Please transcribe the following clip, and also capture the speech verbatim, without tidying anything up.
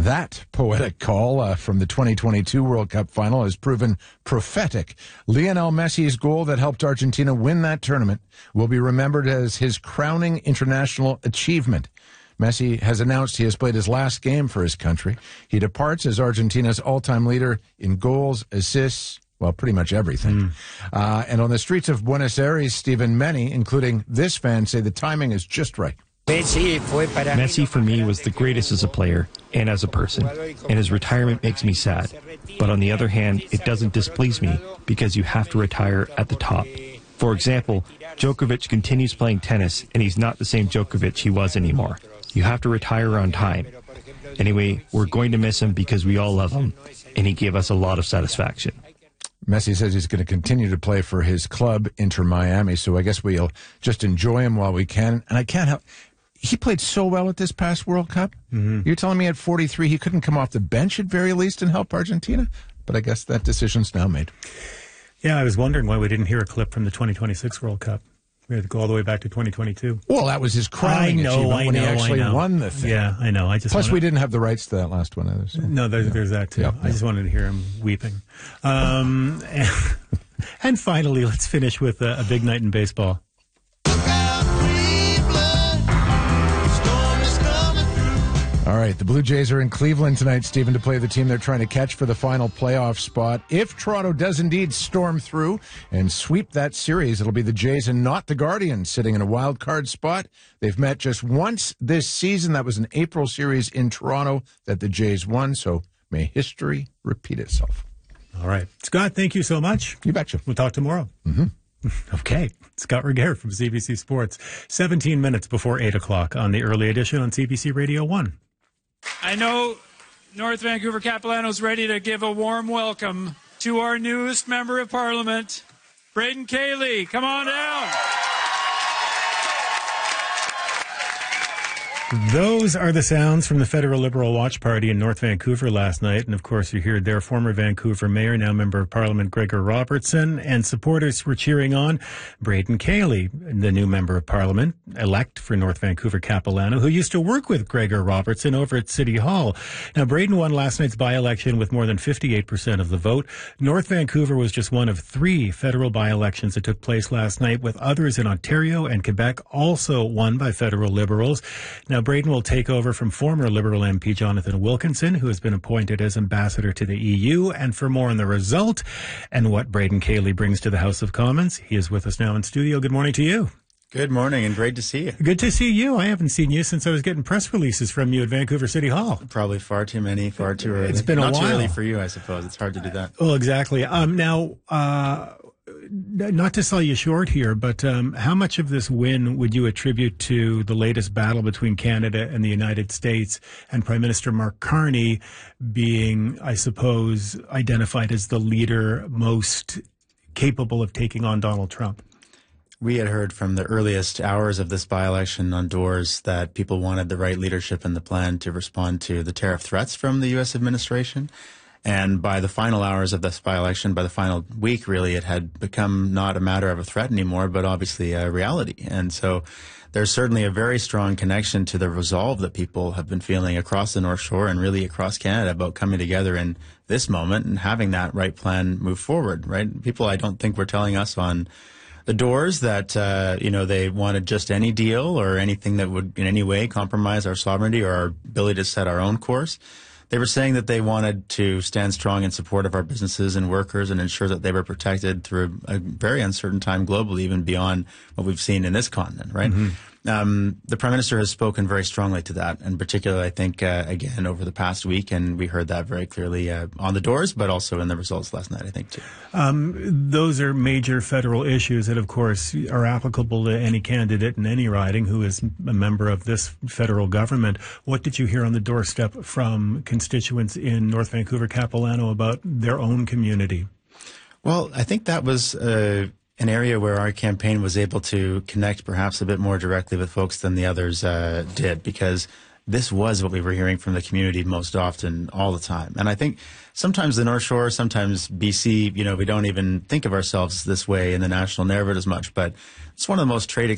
That poetic call uh, from the twenty twenty-two World Cup final has proven prophetic. Lionel Messi's goal that helped Argentina win that tournament will be remembered as his crowning international achievement. Messi has announced he has played his last game for his country. He departs as Argentina's all-time leader in goals, assists, well, pretty much everything. Mm. Uh, and on the streets of Buenos Aires, Stephen, many, including this fan, say the timing is just right. Messi, for me, was the greatest as a player and as a person, and his retirement makes me sad. But on the other hand, it doesn't displease me, because you have to retire at the top. For example, Djokovic continues playing tennis, and he's not the same Djokovic he was anymore. You have to retire on time. Anyway, we're going to miss him because we all love him, and he gave us a lot of satisfaction. Messi says he's going to continue to play for his club, Inter Miami, so I guess we'll just enjoy him while we can. And I can't help... He played so well at this past World Cup. Mm-hmm. You're telling me at forty-three he couldn't come off the bench at very least and help Argentina? But I guess that decision's now made. Yeah, I was wondering why we didn't hear a clip from the twenty twenty-six World Cup. We had to go all the way back to twenty twenty-two. Well, that was his crowning achievement I when know, he actually I know. won the thing. Yeah, I know. I just Plus, wanna... we didn't have the rights to that last one either. So. No, there's, yeah. there's that too. Yep, I yep. just wanted to hear him weeping. Um, and, and finally, let's finish with a, a big night in baseball. All right, the Blue Jays are in Cleveland tonight, Stephen, to play the team they're trying to catch for the final playoff spot. If Toronto does indeed storm through and sweep that series, it'll be the Jays and not the Guardians sitting in a wild card spot. They've met just once this season. That was an April series in Toronto that the Jays won, so may history repeat itself. All right. Scott, thank you so much. You betcha. We'll talk tomorrow. Mm-hmm. Okay. Scott Regehr from C B C Sports. seventeen minutes before eight o'clock on the early edition on C B C Radio one. I know North Vancouver Capilano's ready to give a warm welcome to our newest member of Parliament, Braden Cayley. Come on down. Those are the sounds from the Federal Liberal Watch Party in North Vancouver last night. And, of course, you heard their former Vancouver mayor, now member of Parliament, Gregor Robertson, and supporters were cheering on Braden Cayley, the new member of Parliament, elect for North Vancouver Capilano, who used to work with Gregor Robertson over at City Hall. Now, Braden won last night's by-election with more than fifty-eight percent of the vote. North Vancouver was just one of three federal by-elections that took place last night, with others in Ontario and Quebec also won by federal Liberals. Now, Now, Braden will take over from former Liberal M P Jonathan Wilkinson, who has been appointed as ambassador to the E U. And for more on the result and what Braden Cayley brings to the House of Commons, he is with us now in studio. Good morning to you. Good morning, and great to see you. Good to see you. I haven't seen you since I was getting press releases from you at Vancouver City Hall. Probably far too many, far too early. It's been a Not while. Not too early for you, I suppose. It's hard to do that. Well, exactly. Um, now, uh, not to sell you short here, but um, how much of this win would you attribute to the latest battle between Canada and the United States and Prime Minister Mark Carney being, I suppose, identified as the leader most capable of taking on Donald Trump? We had heard from the earliest hours of this by-election on Doors that people wanted the right leadership and the plan to respond to the tariff threats from the U S administration. And by the final hours of this by-election, by the final week, really, it had become not a matter of a threat anymore, but obviously a reality. And so there's certainly a very strong connection to the resolve that people have been feeling across the North Shore and really across Canada about coming together in this moment and having that right plan move forward, right? People, I don't think, were telling us on the Doors that, uh, you know, they wanted just any deal or anything that would in any way compromise our sovereignty or our ability to set our own course. They were saying that they wanted to stand strong in support of our businesses and workers and ensure that they were protected through a very uncertain time globally, even beyond what we've seen in this continent, right? Mm-hmm. Um, the Prime Minister has spoken very strongly to that, and particularly, I think, uh, again, over the past week, and we heard that very clearly uh, on the Doors, but also in the results last night, I think, too. Um, those are major federal issues that, of course, are applicable to any candidate in any riding who is a member of this federal government. What did you hear on the doorstep from constituents in North Vancouver Capilano about their own community? Well, I think that was uh, an area where our campaign was able to connect perhaps a bit more directly with folks than the others uh, did, because this was what we were hearing from the community most often all the time. And I think sometimes the North Shore, sometimes B C, you know, we don't even think of ourselves this way in the national narrative as much, but it's one of the most trade